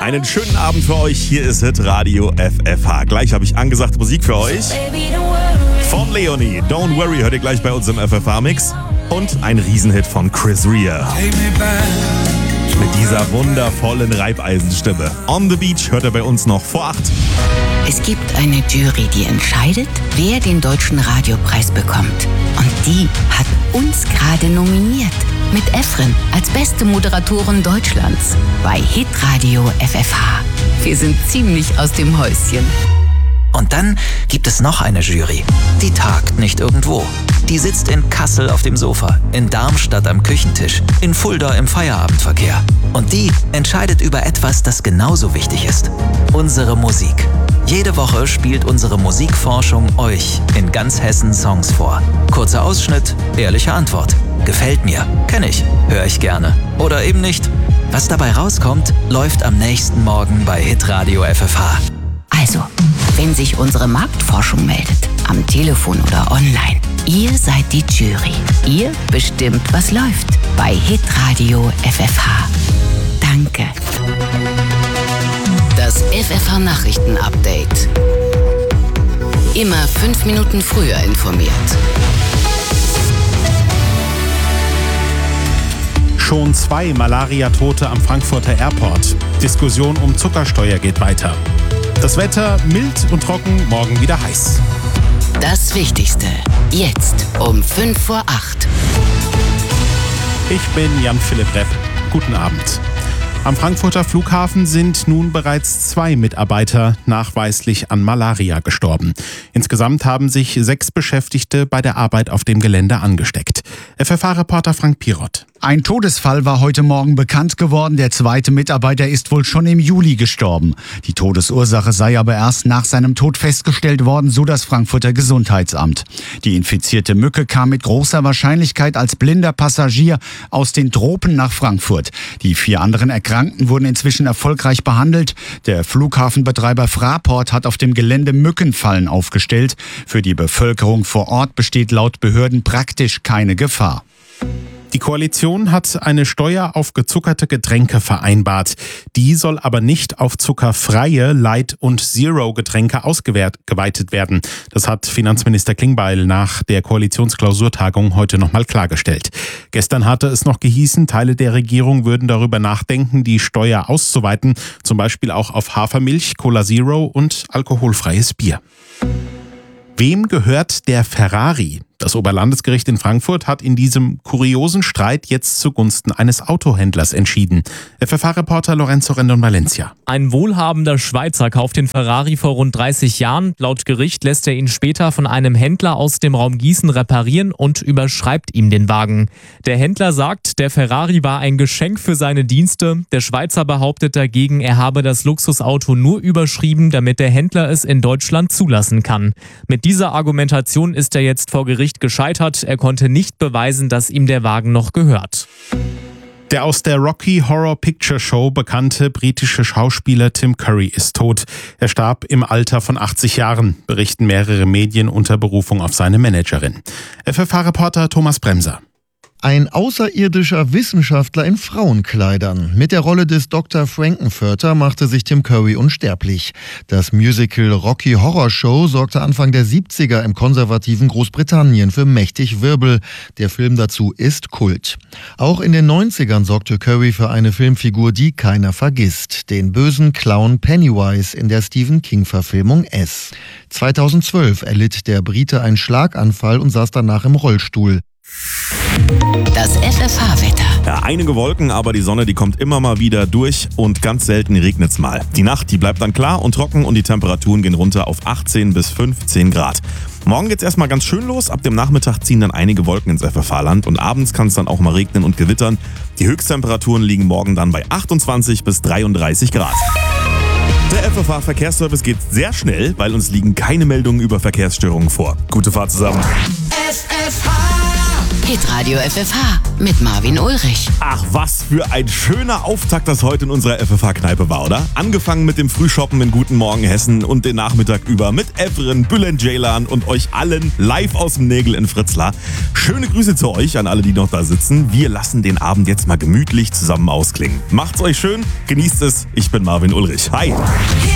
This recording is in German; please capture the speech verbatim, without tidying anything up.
Einen schönen Abend für euch. Hier ist Hitradio F F H. Gleich habe ich angesagt Musik für euch. Von Leonie. Don't Worry hört ihr gleich bei uns im F F H-Mix. Und ein Riesenhit von Chris Rea. Mit dieser wundervollen Reibeisenstimme. On the Beach hört er bei uns noch vor acht. Es gibt eine Jury, die entscheidet, wer den Deutschen Radiopreis bekommt. Und die hat uns gerade nominiert. Mit Efren als beste Moderatorin Deutschlands bei Hitradio F F H. Wir sind ziemlich aus dem Häuschen. Und dann gibt es noch eine Jury. Die tagt nicht irgendwo. Die sitzt in Kassel auf dem Sofa, in Darmstadt am Küchentisch, in Fulda im Feierabendverkehr. Und die entscheidet über etwas, das genauso wichtig ist. Unsere Musik. Jede Woche spielt unsere Musikforschung euch in ganz Hessen Songs vor. Kurzer Ausschnitt, ehrliche Antwort. Gefällt mir, kenne ich, höre ich gerne. Oder eben nicht. Was dabei rauskommt, läuft am nächsten Morgen bei Hitradio F F H. Also, wenn sich unsere Marktforschung meldet, am Telefon oder online, ihr seid die Jury. Ihr bestimmt, was läuft bei Hitradio F F H. Danke. Das F F H-Nachrichten-Update. Immer fünf Minuten früher informiert. Schon zwei Malaria-Tote am Frankfurter Airport. Diskussion um Zuckersteuer geht weiter. Das Wetter mild und trocken, morgen wieder heiß. Das Wichtigste, jetzt um fünf vor acht. Ich bin Jan-Philipp Repp. Guten Abend. Am Frankfurter Flughafen sind nun bereits zwei Mitarbeiter nachweislich an Malaria gestorben. Insgesamt haben sich sechs Beschäftigte bei der Arbeit auf dem Gelände angesteckt. F F H-Reporter Frank Pirot. Ein Todesfall war heute Morgen bekannt geworden. Der zweite Mitarbeiter ist wohl schon im Juli gestorben. Die Todesursache sei aber erst nach seinem Tod festgestellt worden, so das Frankfurter Gesundheitsamt. Die infizierte Mücke kam mit großer Wahrscheinlichkeit als blinder Passagier aus den Tropen nach Frankfurt. Die vier anderen Erkrankten wurden inzwischen erfolgreich behandelt. Der Flughafenbetreiber Fraport hat auf dem Gelände Mückenfallen aufgestellt. Für die Bevölkerung vor Ort besteht laut Behörden praktisch keine Gefahr. Die Koalition hat eine Steuer auf gezuckerte Getränke vereinbart. Die soll aber nicht auf zuckerfreie Light- und Zero-Getränke ausgeweitet werden. Das hat Finanzminister Klingbeil nach der Koalitionsklausurtagung heute nochmal klargestellt. Gestern hatte es noch gehießen, Teile der Regierung würden darüber nachdenken, die Steuer auszuweiten, zum Beispiel auch auf Hafermilch, Cola Zero und alkoholfreies Bier. Wem gehört der Ferrari? Das Oberlandesgericht in Frankfurt hat in diesem kuriosen Streit jetzt zugunsten eines Autohändlers entschieden. F F H-Reporter Lorenzo Rendon Valencia. Ein wohlhabender Schweizer kauft den Ferrari vor rund dreißig Jahren. Laut Gericht lässt er ihn später von einem Händler aus dem Raum Gießen reparieren und überschreibt ihm den Wagen. Der Händler sagt, der Ferrari war ein Geschenk für seine Dienste. Der Schweizer behauptet dagegen, er habe das Luxusauto nur überschrieben, damit der Händler es in Deutschland zulassen kann. Mit dieser Argumentation ist er jetzt vor Gericht gescheitert. Er konnte nicht beweisen, dass ihm der Wagen noch gehört. Der aus der Rocky Horror Picture Show bekannte britische Schauspieler Tim Curry ist tot. Er starb im Alter von achtzig Jahren, berichten mehrere Medien unter Berufung auf seine Managerin. F F H-Reporter Thomas Bremser. Ein außerirdischer Wissenschaftler in Frauenkleidern. Mit der Rolle des Doktor Frankenfurter machte sich Tim Curry unsterblich. Das Musical Rocky Horror Show sorgte Anfang der siebziger im konservativen Großbritannien für mächtig Wirbel. Der Film dazu ist Kult. Auch in den neunzigern sorgte Curry für eine Filmfigur, die keiner vergisst. Den bösen Clown Pennywise in der Stephen King-Verfilmung S. zweitausendzwölf erlitt der Brite einen Schlaganfall und saß danach im Rollstuhl. Das F F H-Wetter. Ja, einige Wolken, aber die Sonne, die kommt immer mal wieder durch und ganz selten regnet's mal. Die Nacht, die bleibt dann klar und trocken und die Temperaturen gehen runter auf achtzehn bis fünfzehn Grad. Morgen geht's erstmal ganz schön los. Ab dem Nachmittag ziehen dann einige Wolken ins F F H-Land und abends kann es dann auch mal regnen und gewittern. Die Höchsttemperaturen liegen morgen dann bei achtundzwanzig bis dreiunddreißig Grad. Der F F H-Verkehrsservice geht sehr schnell, weil uns liegen keine Meldungen über Verkehrsstörungen vor. Gute Fahrt zusammen. F F H Hitradio F F H mit Marvin Ulrich. Ach, was für ein schöner Auftakt das heute in unserer F F H-Kneipe war, oder? Angefangen mit dem Frühshoppen in Guten Morgen Hessen und den Nachmittag über mit Evren, Bülent Ceylan und euch allen live aus dem Nägel in Fritzlar. Schöne Grüße zu euch, an alle, die noch da sitzen. Wir lassen den Abend jetzt mal gemütlich zusammen ausklingen. Macht's euch schön, genießt es. Ich bin Marvin Ulrich. Hi!